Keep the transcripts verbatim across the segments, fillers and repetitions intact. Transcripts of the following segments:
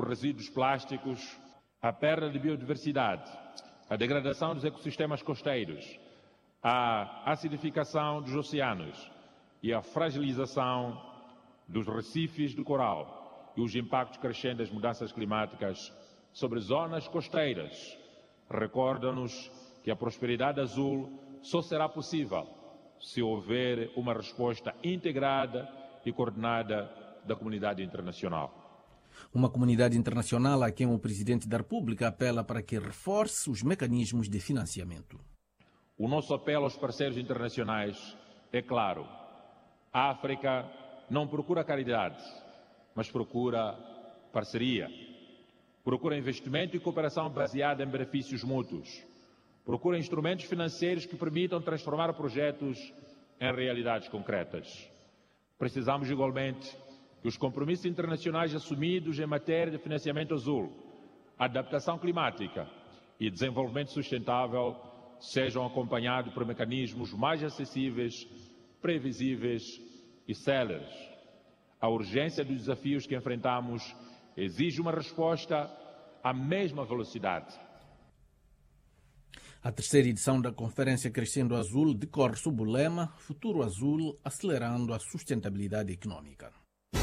por resíduos plásticos, a perda de biodiversidade, a degradação dos ecossistemas costeiros, a acidificação dos oceanos e a fragilização dos recifes de coral e os impactos crescentes das mudanças climáticas sobre zonas costeiras recordam-nos que a prosperidade azul só será possível se houver uma resposta integrada e coordenada da comunidade internacional. Uma comunidade internacional a quem o Presidente da República apela para que reforce os mecanismos de financiamento. O nosso apelo aos parceiros internacionais é claro. A África não procura caridade, mas procura parceria. Procura investimento e cooperação baseada em benefícios mútuos. Procura instrumentos financeiros que permitam transformar projetos em realidades concretas. Precisamos, igualmente, que os compromissos internacionais assumidos em matéria de financiamento azul, adaptação climática e desenvolvimento sustentável sejam acompanhados por mecanismos mais acessíveis, previsíveis e céleres. A urgência dos desafios que enfrentamos exige uma resposta à mesma velocidade. A terceira edição da Conferência Crescendo Azul decorre sob o lema Futuro Azul, acelerando a sustentabilidade econômica.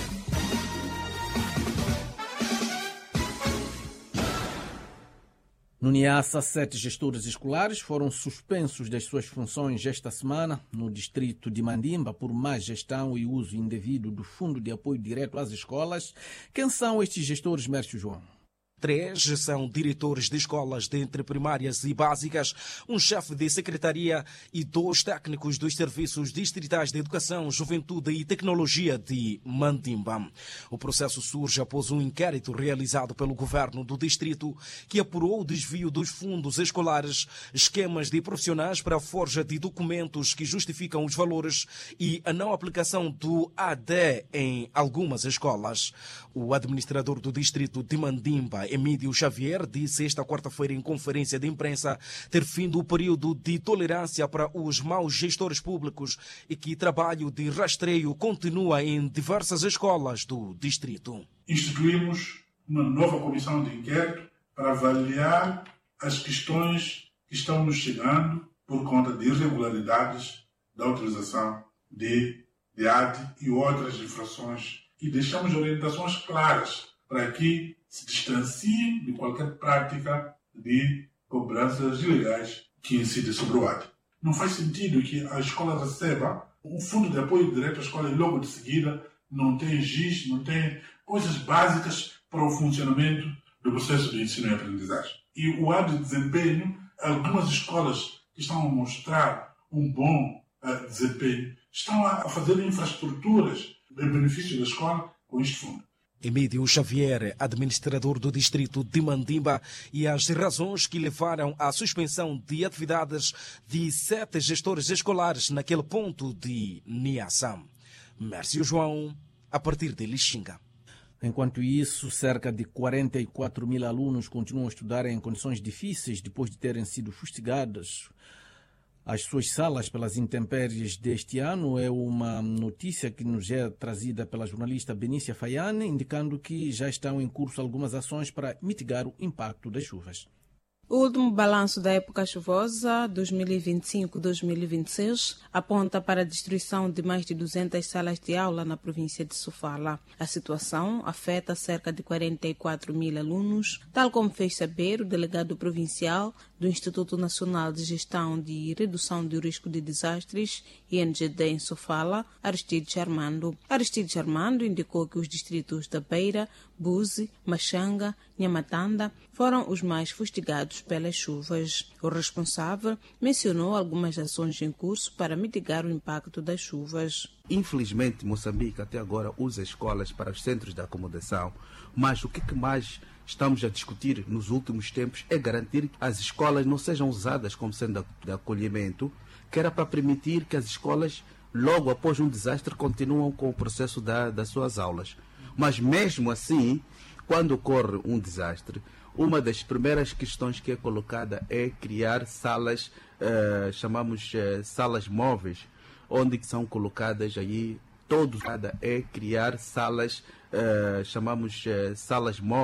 No Niassa, sete gestores escolares foram suspensos das suas funções esta semana no distrito de Mandimba por má gestão e uso indevido do Fundo de Apoio Direto às Escolas. Quem são estes gestores, Mércio João? Três são diretores de escolas de entre primárias e básicas, um chefe de secretaria e dois técnicos dos serviços distritais de educação, juventude e tecnologia de Mandimba. O processo surge após um inquérito realizado pelo governo do distrito que apurou o desvio dos fundos escolares, esquemas de profissionais para a forja de documentos que justificam os valores e a não aplicação do A D em algumas escolas. O administrador do distrito de Mandimba, Emídio Xavier, disse esta quarta-feira em conferência de imprensa ter findo o período de tolerância para os maus gestores públicos e que trabalho de rastreio continua em diversas escolas do distrito. Instituímos uma nova comissão de inquérito para avaliar as questões que estão nos chegando por conta de irregularidades da utilização de, de A D e outras infrações e deixamos orientações claras para que se distanciem de qualquer prática de cobranças ilegais que incidem sobre o A D. Não faz sentido que a escola receba um fundo de apoio direto à escola e logo de seguida não tem giz, não tem coisas básicas para o funcionamento do processo de ensino e aprendizagem. E o A D de desempenho, algumas escolas que estão a mostrar um bom uh, desempenho, estão a fazer infraestruturas em benefício da escola com este fundo. Emídio Xavier, administrador do distrito de Mandimba, e as razões que levaram à suspensão de atividades de sete gestores escolares naquele ponto de Niassa. Mércio João, a partir de Lixinga. Enquanto isso, cerca de quarenta e quatro mil alunos continuam a estudar em condições difíceis depois de terem sido fustigados as suas salas pelas intempéries deste ano. É uma notícia que nos é trazida pela jornalista Benícia Faiane, indicando que já estão em curso algumas ações para mitigar o impacto das chuvas. O último balanço da época chuvosa, dois mil e vinte e cinco a dois mil e vinte e seis, aponta para a destruição de mais de duzentas salas de aula na província de Sofala. A situação afeta cerca de quarenta e quatro mil alunos, tal como fez saber o delegado provincial do Instituto Nacional de Gestão de Redução do Risco de Desastres, I N G D, em Sofala, Aristides Armando. Aristides Armando indicou que os distritos da Beira, Buzi, Machanga, Nhamatanda foram os mais fustigados pelas chuvas. O responsável mencionou algumas ações em curso para mitigar o impacto das chuvas. Infelizmente, Moçambique até agora usa escolas para os centros de acomodação, mas o que mais estamos a discutir nos últimos tempos é garantir que as escolas não sejam usadas como sendo de acolhimento, que era para permitir que as escolas, logo após um desastre, continuem com o processo da, das suas aulas. Mas mesmo assim, quando ocorre um desastre, uma das primeiras questões que é colocada é criar salas, uh, chamamos uh, salas móveis, onde são colocadas aí, todos, é criar salas, uh, chamamos uh, salas móveis.